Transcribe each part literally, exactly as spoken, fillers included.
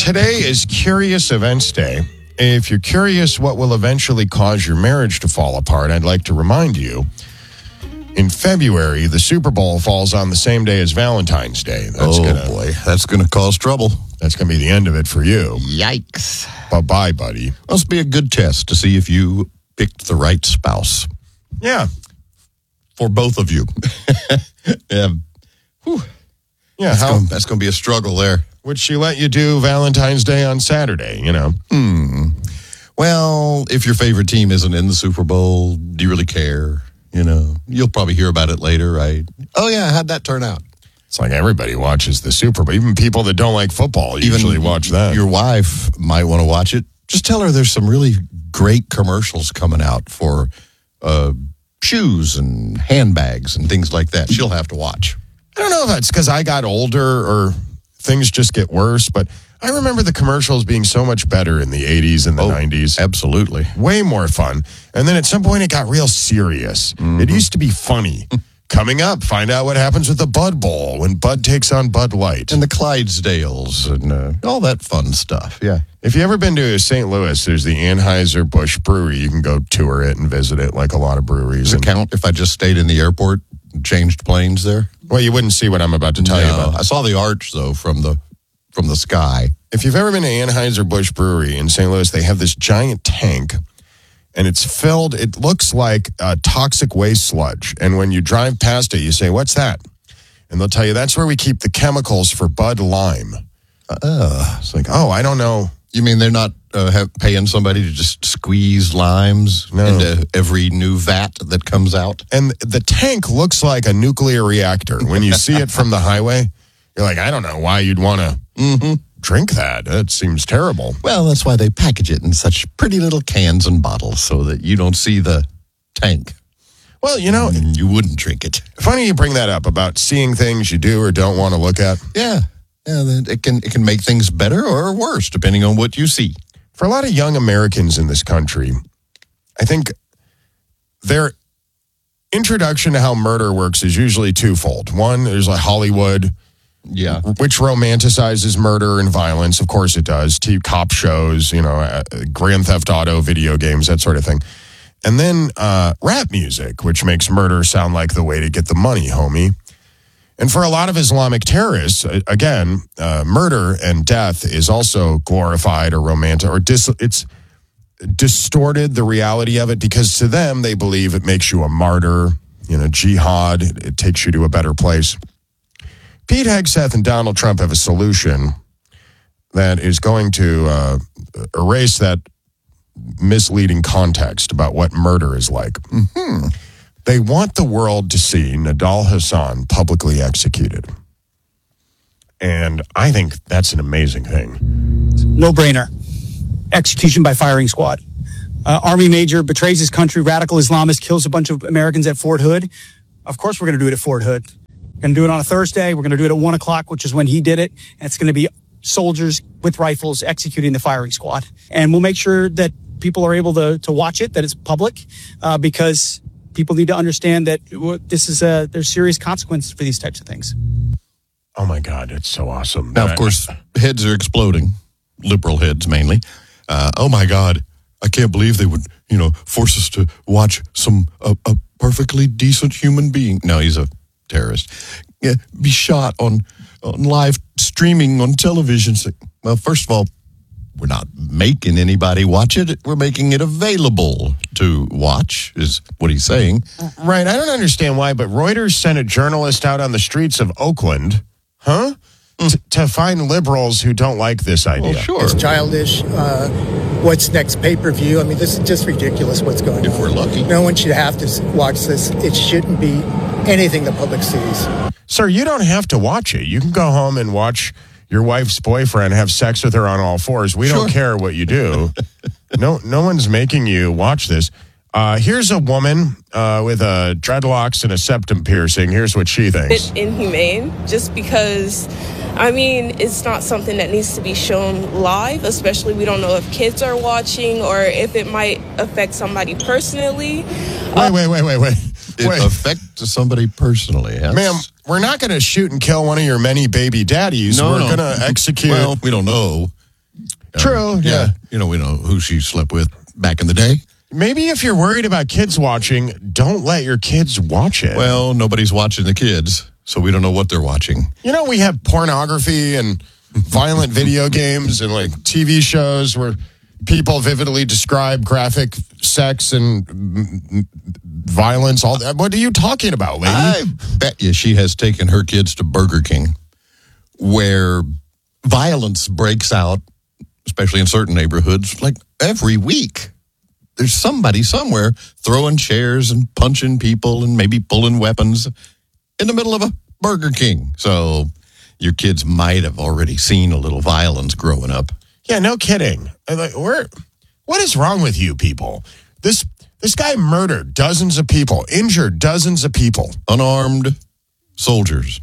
today is Curious Events Day. If you're curious what will eventually cause your marriage to fall apart, I'd like to remind you, in February, the Super Bowl falls on the same day as Valentine's Day. That's oh, gonna, boy. That's going to cause trouble. That's going to be the end of it for you. Yikes. Bye-bye, buddy. Must be a good test to see if you picked the right spouse. Yeah. For both of you. yeah. Whew. Yeah, that's how, gonna, that's going to be a struggle there. Would she let you do Valentine's Day on Saturday, you know? Hmm. Well, if your favorite team isn't in the Super Bowl, do you really care? You know, you'll probably hear about it later, right? Oh, yeah, how'd that turn out? It's like everybody watches the Super Bowl. Even people that don't like football usually Even watch that. Your wife might want to watch it. Just tell her there's some really great commercials coming out for uh, shoes and handbags and things like that. She'll have to watch. I don't know if that's because I got older or things just get worse, but I remember the commercials being so much better in the eighties and the oh, nineties. Absolutely. Way more fun. And then at some point it got real serious. Mm-hmm. It used to be funny. Coming up, find out what happens with the Bud Bowl when Bud takes on Bud Light. And the Clydesdales and uh, all that fun stuff, yeah. If you ever been to Saint Louis, there's the Anheuser-Busch Brewery. You can go tour it and visit it like a lot of breweries. Does it count if I just stayed in the airport and changed planes there? Well, you wouldn't see what I'm about to tell no, you about. I saw the arch, though, from the from the sky. If you've ever been to Anheuser-Busch Brewery in Saint Louis, they have this giant tank, and it's filled, it looks like a toxic waste sludge. And when you drive past it, you say, what's that? And they'll tell you, that's where we keep the chemicals for Bud Lime. Uh, it's like, oh, I don't know. You mean they're not uh, have, paying somebody to just squeeze limes no. into every new vat that comes out? And the tank looks like a nuclear reactor. When you see it from the highway, you're like, I don't know why you'd want to mm-hmm. drink that. That seems terrible. Well, that's why they package it in such pretty little cans and bottles so that you don't see the tank. Well, you know, and you wouldn't drink it. Funny you bring that up about seeing things you do or don't want to look at. Yeah. Yeah, it can it can make things better or worse depending on what you see. For a lot of young Americans in this country, I think their introduction to how murder works is usually twofold. One, there's like Hollywood, yeah, which romanticizes murder and violence. Of course it does. T- cop shows, you know, uh, Grand Theft Auto, video games, that sort of thing. And then uh, rap music, which makes murder sound like the way to get the money, homie. And for a lot of Islamic terrorists, again, uh, murder and death is also glorified or romantic, or dis- it's distorted the reality of it, because to them, they believe it makes you a martyr, you know, jihad, it, it takes you to a better place. Pete Hegseth and Donald Trump have a solution that is going to uh, erase that misleading context about what murder is like. Mm-hmm. They want the world to see Nidal Hasan publicly executed. And I think that's an amazing thing. No brainer. Execution by firing squad. Uh, Army major betrays his country, radical Islamist, kills a bunch of Americans at Fort Hood. Of course we're going to do it at Fort Hood. We're going to do it on a Thursday. We're going to do it at one o'clock, which is when he did it. And it's going to be soldiers with rifles executing the firing squad. And we'll make sure that people are able to, to watch it, that it's public, uh, because people need to understand that this is a, there's serious consequences for these types of things. Oh my God, it's so awesome. Now, of course, heads are exploding, liberal heads mainly. Uh, oh my God, I can't believe they would, you know, force us to watch some, a, a perfectly decent human being. No, he's a terrorist. Yeah, be shot on, on live streaming on television. Well, first of all, we're not making anybody watch it. We're making it available to watch, is what he's saying. Right. I don't understand why, but Reuters sent a journalist out on the streets of Oakland, huh? Mm. T- to find liberals who don't like this idea. Well, sure. It's childish. Uh, what's next? Pay-per-view? I mean, this is just ridiculous what's going if on. If we're lucky. No one should have to watch this. It shouldn't be anything the public sees. Sir, you don't have to watch it. You can go home and watch your wife's boyfriend have sex with her on all fours. We sure. don't care what you do. no no one's making you watch this. Uh, here's a woman uh, with uh, dreadlocks and a septum piercing. Here's what she thinks. It's inhumane, just because, I mean, it's not something that needs to be shown live, especially we don't know if kids are watching or if it might affect somebody personally. Wait, uh, wait, wait, wait, wait. It wait. affects somebody personally. That's... Ma'am, we're not going to shoot and kill one of your many baby daddies. No, we're no. going to execute. Well, we don't know. True, Uh, yeah. You know, we know who she slept with back in the day. Maybe if you're worried about kids watching, don't let your kids watch it. Well, nobody's watching the kids, so we don't know what they're watching. You know, we have pornography and violent video games and like T V shows where people vividly describe graphic sex and mm, violence. All that. What are you talking about, lady? I bet you she has taken her kids to Burger King, where violence breaks out, especially in certain neighborhoods, like every week. There's somebody somewhere throwing chairs and punching people and maybe pulling weapons in the middle of a Burger King. So your kids might have already seen a little violence growing up. Yeah, no kidding. Like, we're, what is wrong with you people? This this guy murdered dozens of people, injured dozens of people. Unarmed soldiers.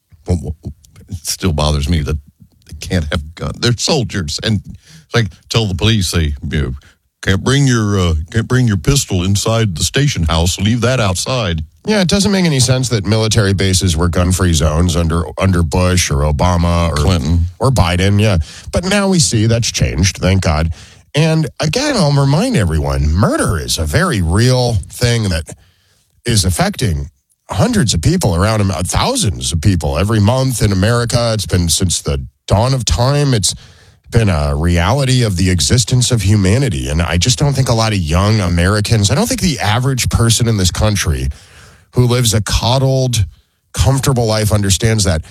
It still bothers me that they can't have guns. They're soldiers. And it's like, tell the police, they, you know, can't bring your uh, can't bring your pistol inside the station house. Leave that outside. Yeah, it doesn't make any sense that military bases were gun-free zones under under Bush or Obama or Clinton or Biden. Yeah, but now we see that's changed. Thank God. And again, I'll remind everyone: murder is a very real thing that is affecting hundreds of people around thousands of people every month in America. It's been since the dawn of time. It's been a reality of the existence of humanity. And I just don't think a lot of young Americans, I don't think the average person in this country who lives a coddled, comfortable life understands that.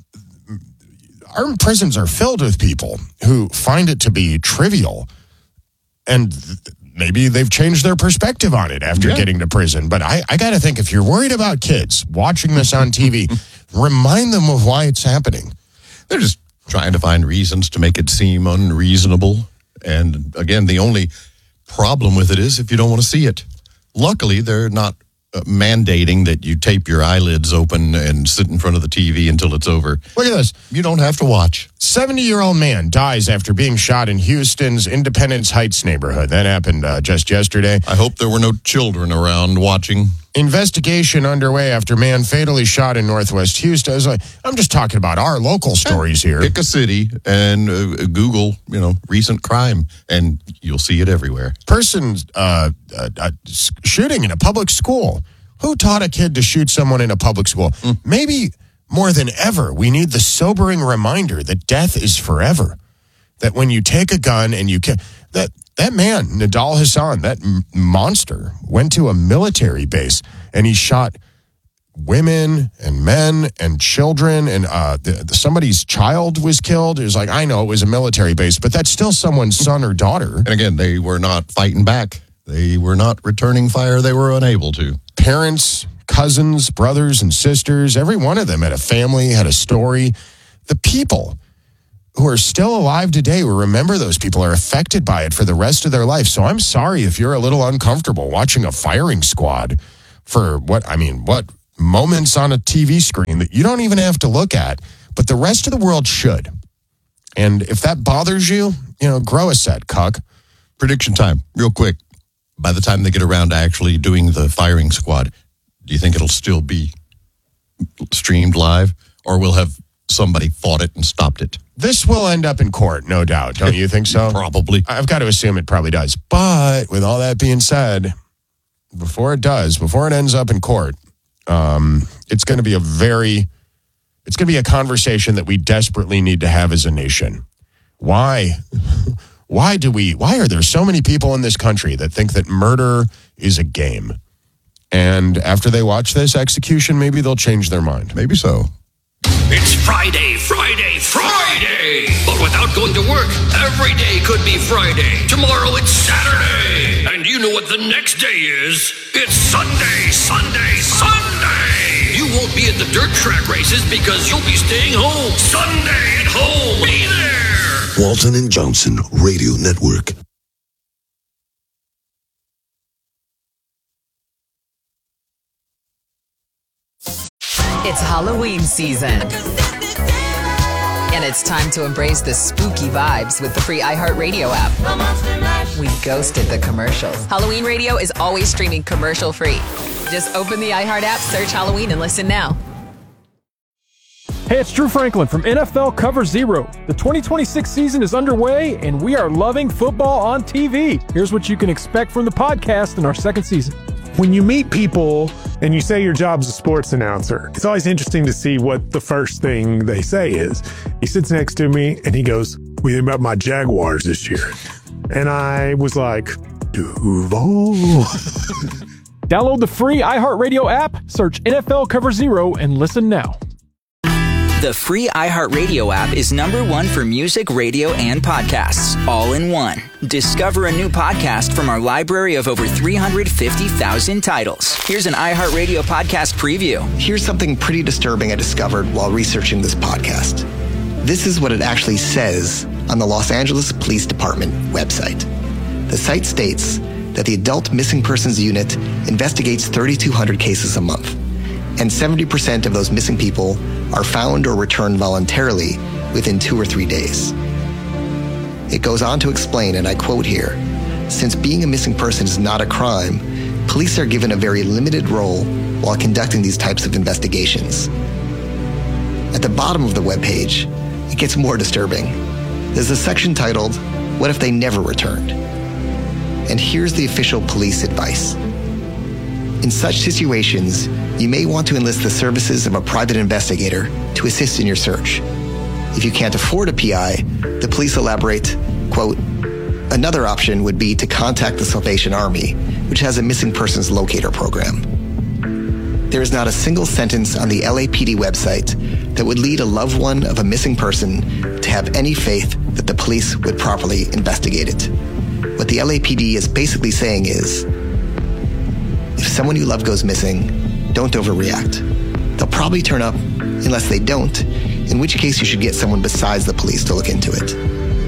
Our prisons are filled with people who find it to be trivial. And maybe they've changed their perspective on it after yeah. getting to prison. But I, I got to think, if you're worried about kids watching this on T V, remind them of why it's happening. They're just trying to find reasons to make it seem unreasonable. And again, the only problem with it is if you don't want to see it. Luckily, they're not uh, mandating that you tape your eyelids open and sit in front of the T V until it's over. Look at this. You don't have to watch. seventy-year-old man dies after being shot in Houston's Independence Heights neighborhood. That happened uh, just yesterday. I hope there were no children around watching. Investigation underway after man fatally shot in Northwest Houston. I was like, I'm just talking about our local stories here. Pick a city and uh, Google, you know, recent crime, and you'll see it everywhere. Person uh, uh, uh, shooting in a public school. Who taught a kid to shoot someone in a public school? Mm. Maybe more than ever, we need the sobering reminder that death is forever. That when you take a gun and you can... That, that man, Nidal Hassan, that m- monster, went to a military base and he shot women and men and children, and uh, the, the, somebody's child was killed. It was like, I know it was a military base, but that's still someone's son or daughter. And again, they were not fighting back. They were not returning fire. They were unable to. Parents, cousins, brothers, and sisters, every one of them had a family, had a story. The people who are still alive today, who remember those people, are affected by it for the rest of their life. So I'm sorry if you're a little uncomfortable watching a firing squad for what, I mean, what moments on a T V screen that you don't even have to look at, but the rest of the world should. And if that bothers you, you know, grow a set, cuck. Prediction time, real quick. By the time they get around to actually doing the firing squad, do you think it'll still be streamed live, or will have somebody fought it and stopped it? This will end up in court, no doubt. Don't you think so? Probably. I've got to assume it probably does. But with all that being said, before it does, before it ends up in court, um, it's going to be a very, it's going to be a conversation that we desperately need to have as a nation. Why? Why do we, why are there so many people in this country that think that murder is a game? And after they watch this execution, maybe they'll change their mind. Maybe so. It's Friday, Friday, Friday! But without going to work, every day could be Friday. Tomorrow it's Saturday. And you know what the next day is? It's Sunday, Sunday, Sunday! You won't be at the dirt track races because you'll be staying home. Sunday at home. Be there! Walton and Johnson Radio Network. It's Halloween season. And it's time to embrace the spooky vibes with the free iHeartRadio app. We ghosted the commercials. Halloween Radio is always streaming commercial free. Just open the iHeart app, search Halloween, and listen now. Hey, it's Drew Franklin from N F L Cover Zero. The twenty twenty-six season is underway, and we are loving football on T V. Here's what you can expect from the podcast in our second season. When you meet people and you say your job's a sports announcer, it's always interesting to see what the first thing they say is. He sits next to me and he goes, "What do you think about my Jaguars this year?" And I was like, Duval. Download the free iHeartRadio app, search N F L Cover Zero, and listen now. The free iHeartRadio app is number one for music, radio, and podcasts, all in one. Discover a new podcast from our library of over three hundred fifty thousand titles. Here's an iHeartRadio podcast preview. Here's something pretty disturbing I discovered while researching this podcast. This is what it actually says on the Los Angeles Police Department website. The site states that the Adult Missing Persons Unit investigates thirty-two hundred cases a month, and seventy percent of those missing people are found or returned voluntarily within two or three days. It goes on to explain, and I quote here, "Since being a missing person is not a crime, police are given a very limited role while conducting these types of investigations." At the bottom of the webpage, it gets more disturbing. There's a section titled, "What if they never returned?" And here's the official police advice. In such situations, you may want to enlist the services of a private investigator to assist in your search. If you can't afford a P I, the police elaborate, quote, "Another option would be to contact the Salvation Army, which has a missing persons locator program." There is not a single sentence on the L A P D website that would lead a loved one of a missing person to have any faith that the police would properly investigate it. What the L A P D is basically saying is, if someone you love goes missing, don't overreact. They'll probably turn up unless they don't, in which case you should get someone besides the police to look into it.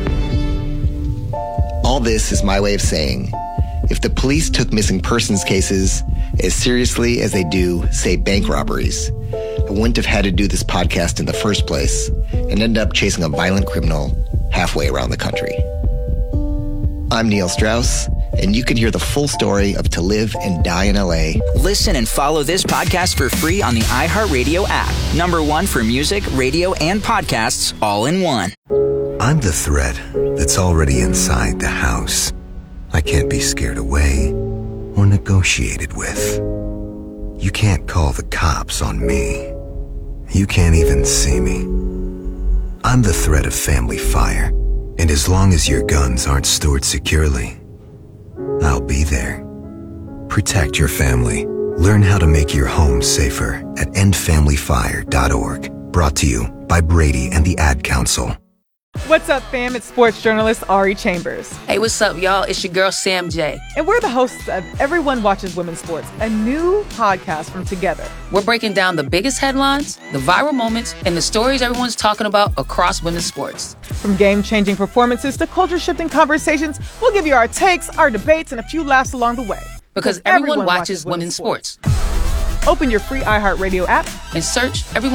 All this is my way of saying, if the police took missing persons cases as seriously as they do, say, bank robberies, I wouldn't have had to do this podcast in the first place and end up chasing a violent criminal halfway around the country. I'm Neil Strauss, and you can hear the full story of To Live and Die in L A. Listen and follow this podcast for free on the iHeartRadio app. Number one for music, radio, and podcasts, all in one. I'm the threat that's already inside the house. I can't be scared away or negotiated with. You can't call the cops on me. You can't even see me. I'm the threat of family fire. And as long as your guns aren't stored securely, I'll be there. Protect your family. Learn how to make your home safer at end family fire dot org. Brought to you by Brady and the Ad Council. What's up, fam? It's sports journalist Ari Chambers. Hey, what's up, y'all? It's your girl, Sam J. And we're the hosts of Everyone Watches Women's Sports, a new podcast from Together. We're breaking down the biggest headlines, the viral moments, and the stories everyone's talking about across women's sports. From game-changing performances to culture-shifting conversations, we'll give you our takes, our debates, and a few laughs along the way. Because, because everyone, everyone watches, watches women's sports. sports. Open your free iHeartRadio app and search Everyone